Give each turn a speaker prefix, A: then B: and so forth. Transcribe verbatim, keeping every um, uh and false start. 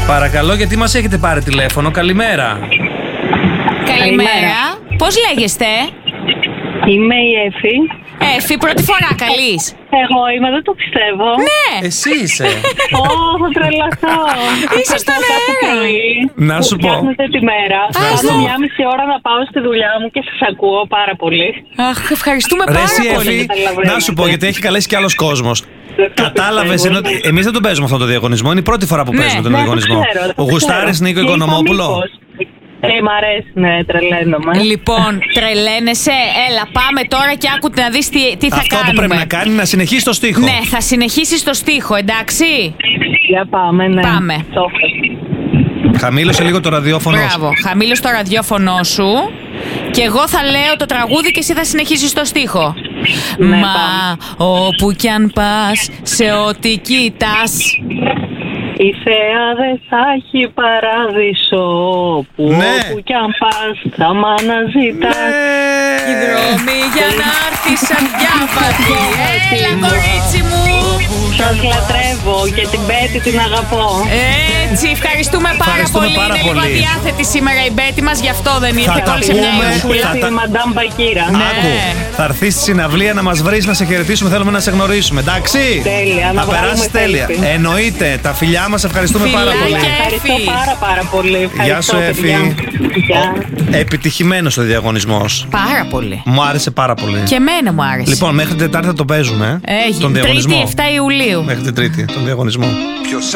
A: Παρακαλώ, γιατί μας έχετε πάρει τηλέφωνο? Καλημέρα.
B: Καλημέρα. Πώς λέγεστε?
C: Είμαι η Εφη.
B: Εφη, πρώτη φορά καλείς.
C: Εγώ είμαι, δεν το πιστεύω.
B: Ναι.
A: Εσύ είσαι.
C: Ω, θα τρελαθώ.
B: Είσαι στον αέρα.
A: Να σου πω.
C: Φτιάχνετε τη μέρα. Κάνω μια μισή ώρα να πάω στη δουλειά μου και σας ακούω πάρα πολύ.
B: Αχ, ευχαριστούμε
A: Ρε
B: πάρα
A: εσύ,
B: πολύ.
A: Εφη, να σου πω, γιατί έχει καλέσει κι άλλος κόσμος. Κατάλαβες, ενώ εμείς δεν τον παίζουμε αυτό το διαγωνισμό. Είναι η πρώτη φορά που
B: Ναι,
A: παίζουμε τον
C: ναι, το
A: διαγωνισμό.
C: ξέρω, το
A: Ο Γουστάρης
C: ξέρω.
A: Νίκο
C: Και είπα
A: Οικονομόπουλο.
C: μήπως. Ε, μ' αρέσει, ναι, τρελαίνομαι.
B: Λοιπόν, τρελαίνεσαι. Έλα, πάμε τώρα και άκου να δεις τι, τι θα
A: Αυτό
B: κάνουμε.
A: που πρέπει να κάνει είναι να συνεχίσει το στίχο.
B: Ναι, θα συνεχίσεις το στίχο, εντάξει.
C: Για πάμε, ναι.
B: Πάμε.
C: Το έχω.
A: Χαμήλωσε λίγο το ραδιόφωνο.
B: Μπράβο, χαμήλωσε το ραδιόφωνο σου. Και εγώ θα λέω το τραγούδι και εσύ θα συνεχίσεις το στίχο.
C: Ναι,
B: Μα
C: πάμε.
B: όπου κι αν πας, σε ό,τι κοίτας.
C: Η θέα δεν θα έχει παράδεισο που
A: Ναι.
C: όπου κι αν πας θα μ' αναζητάς.
B: Οι δρόμοι για να έρθεις σαν διάβατη. Έλα κορίτσι μου.
C: Σας λατρεύω και την Μπέτη την αγαπώ.
B: Έτσι, ευχαριστούμε πάρα
A: Ευχαριστούμε
B: πολύ.
A: πάρα
B: Είναι λίγο
A: πολύ.
B: αδιάθετη σήμερα η Μπέτη μας, γι' αυτό δεν ήρθε.
A: τα
B: Κόλλησε μια
A: πούμε.
B: ησυχία.
A: θα
C: Ήρθε
A: τα-
C: η Μαντάμ Μπακύρα.
B: Ναι.
A: Άκου, θα έρθει στη συναυλία να μας βρεις, να σε χαιρετήσουμε. Θέλουμε να σε γνωρίσουμε, εντάξει.
C: Τέλεια, να
A: Θα περάσεις
C: βγάλουμε
A: τέλεια.
C: selfie.
A: Εννοείται. Τα φιλιά μας, ευχαριστούμε
B: Φιλιά
A: πάρα πολύ.
B: και
C: Ευχαριστώ
B: Εφη.
C: πάρα πάρα πολύ.
A: Γεια σου,
C: Ευχαριστώ,
A: Εφη.
C: παιδιά. Γεια.
A: Επιτυχημένος ο διαγωνισμός.
B: Πάρα πολύ.
A: Μου άρεσε πάρα πολύ.
B: Και εμένα μου άρεσε.
A: Λοιπόν, μέχρι την Τετάρτη θα το παίζουμε. ε,
B: Έγινε.
A: Τον διαγωνισμό.
B: Τρίτη, εφτά Ιουλίου.
A: Μέχρι την Τρίτη, τον διαγωνισμό.